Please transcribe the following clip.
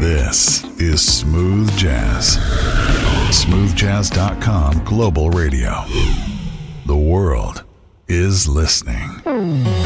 This is Smooth Jazz. SmoothJazz.com Global Radio. The world is listening.